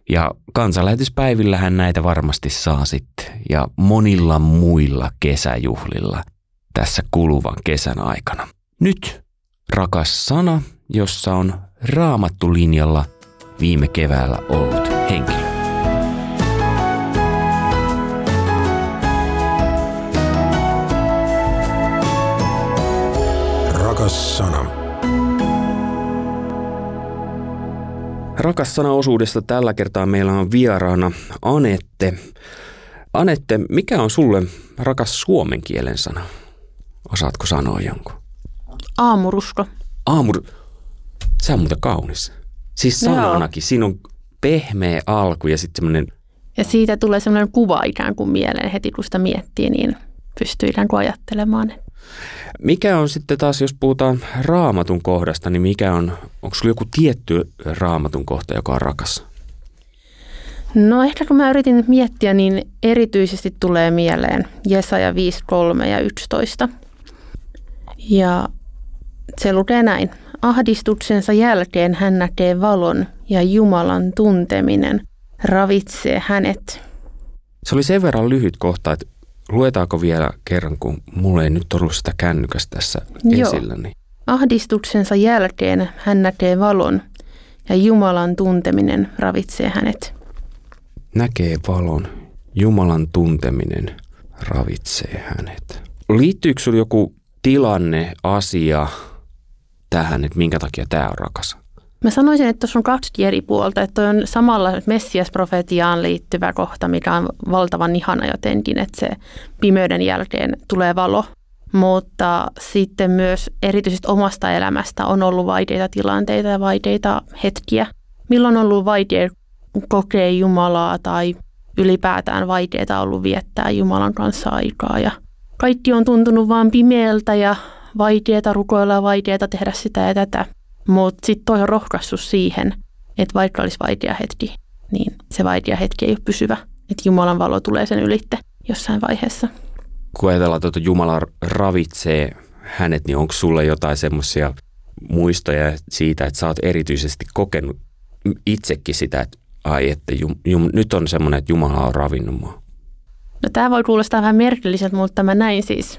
Ja kansanlähetyspäivillähän näitä varmasti saa sitten ja monilla muilla kesäjuhlilla tässä kuluvan kesän aikana. Nyt rakas sana, jossa on Raamattu-linjalla viime keväällä ollut henkilö. Rakas sana. Rakas sana-osuudesta tällä kertaa meillä on vieraana Anette. Anette, mikä on sulle rakas suomen kielen sana? Osaatko sanoa jonkun? Aamurusko. Se on muuten kaunis. Siis sananakin. Siinä on pehmeä alku ja sitten semmoinen... Ja siitä tulee semmoinen kuva ikään kuin mieleen heti, kun sitä miettii, niin pystyy ikään kuin ajattelemaan. Mikä on sitten taas, jos puhutaan Raamatun kohdasta, niin onko sulla joku tietty Raamatun kohta, joka on rakas? No ehkä kun mä yritin miettiä, niin erityisesti tulee mieleen Jesaja 5, 3 ja 11. Ja se lukee näin. Ahdistuksensa jälkeen hän näkee valon ja Jumalan tunteminen ravitsee hänet. Se oli sen verran lyhyt kohta, että luetaanko vielä kerran, kun mulla ei nyt ollut sitä kännykästä tässä esillä. Niin. Ahdistuksensa jälkeen hän näkee valon ja Jumalan tunteminen ravitsee hänet. Näkee valon, Jumalan tunteminen ravitsee hänet. Liittyykö sinulla joku tilanne, asia tähän, että minkä takia tämä on rakas? Mä sanoisin, että tuossa on kaksi eri puolta. Että on samalla Messias-profetiaan liittyvä kohta, mikä on valtavan ihana jotenkin, että se pimeyden jälkeen tulee valo. Mutta sitten myös erityisesti omasta elämästä on ollut vaikeita tilanteita ja vaikeita hetkiä. Milloin on ollut vaikea kokea Jumalaa tai ylipäätään vaikeaa ollut viettää Jumalan kanssa aikaa. Ja kaikki on tuntunut vaan pimeältä ja vaikeaa rukoilla ja vaikeaa tehdä sitä ja tätä. Mutta sitten toi on rohkaissut siihen, että vaikka olisi vaikea hetki, niin se vaikea hetki ei ole pysyvä. Että Jumalan valo tulee sen ylitte jossain vaiheessa. Kun ajatellaan, että Jumala ravitsee hänet, niin onko sulla jotain semmoisia muistoja siitä, että sä oot erityisesti kokenut itsekin sitä, että nyt on semmoinen, että Jumala on ravinnut mua? No tämä voi kuulostaa vähän merkilliseltä, mutta mä näin siis...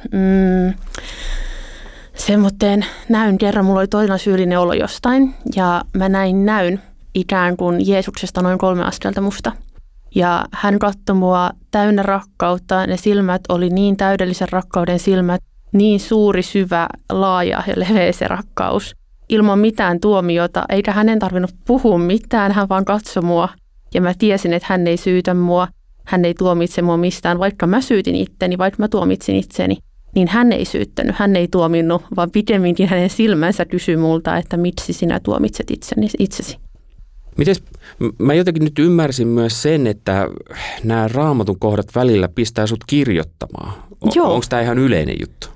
Semmoinen näyn kerran, mulla oli todella syyllinen olo jostain ja mä näyn ikään kuin Jeesuksesta noin 3 askelta musta. Ja hän katsoi mua täynnä rakkautta, ne silmät oli niin täydellisen rakkauden silmät, niin suuri, syvä, laaja ja leveä se rakkaus. Ilman mitään tuomiota, eikä hänen tarvinnut puhua mitään, hän vaan katsoi mua. Ja mä tiesin, että hän ei syytä mua, hän ei tuomitse mua mistään, vaikka mä syytin itteni, vaikka mä tuomitsin itseni. Niin hän ei syyttänyt, hän ei tuominnut, vaan pikemminkin hänen silmänsä kysyi multa, että miksi sinä tuomitset itsesi. Mites, mä jotenkin nyt ymmärsin myös sen, että nämä Raamatun kohdat välillä pistää sut kirjoittamaan. Onko tämä ihan yleinen juttu?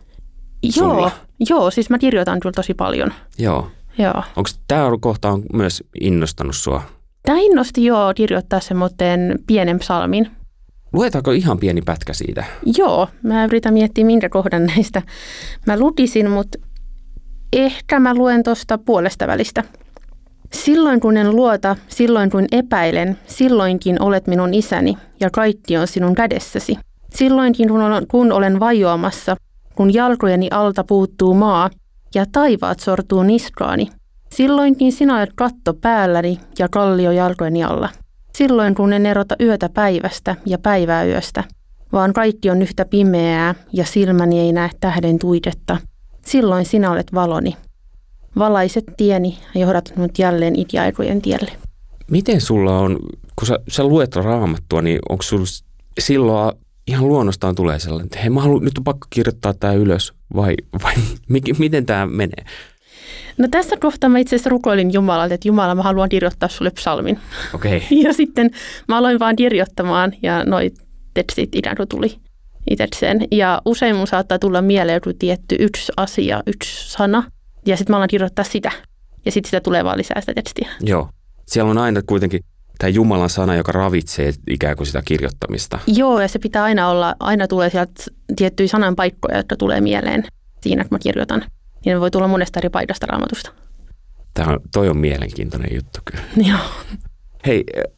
Joo, siis mä kirjoitan kyllä tosi paljon. Joo. Onko tämä kohta on myös innostanut sua? Tämä innosti kirjoittaa semmoinen pienen psalmin. Luetaanko ihan pieni pätkä siitä? Joo, mä yritän miettiä minkä kohdan näistä mä lukisin, mutta ehkä mä luen tuosta puolesta välistä. Silloin kun en luota, silloin kun epäilen, silloinkin olet minun isäni ja kaikki on sinun kädessäsi. Silloinkin kun olen vajoamassa, kun jalkojeni alta puuttuu maa ja taivaat sortuu niskaani. Silloinkin sinä olet katto päälläni ja kallio jalkojeni alla. Silloin kun en erota yötä päivästä ja päivää yöstä, vaan kaikki on yhtä pimeää ja silmäni ei näe tähden tuitetta. Silloin sinä olet valoni. Valaiset tieni ja johdat minut jälleen ikiaikojen tielle. Miten sulla on, kun sä luet Raamattua, niin onko sulla silloin ihan luonnostaan tulee sellainen, että hei, nyt on pakko kirjoittaa tämä ylös vai miten tämä menee? No tässä kohtaa mä itse asiassa rukoilin Jumalalta, että Jumala, mä haluan kirjoittaa sulle psalmin. Okay. Ja sitten mä aloin vaan kirjoittamaan ja noi tekstit ikään kuin tuli itsekseen. Ja usein mun saattaa tulla mieleen joku tietty yksi asia, yksi sana. Ja sitten mä alan kirjoittaa sitä. Ja sitten sitä tulee vaan lisää sitä tekstiä. Joo. Siellä on aina kuitenkin tämä Jumalan sana, joka ravitsee ikään kuin sitä kirjoittamista. Joo, ja se pitää aina tulee sieltä tiettyjä sananpaikkoja, jotka tulee mieleen siinä, kun mä kirjoitan. Niin ne voi tulla monesta eri paikasta Raamatusta. Toi on mielenkiintoinen juttu kyllä. Joo. Hei,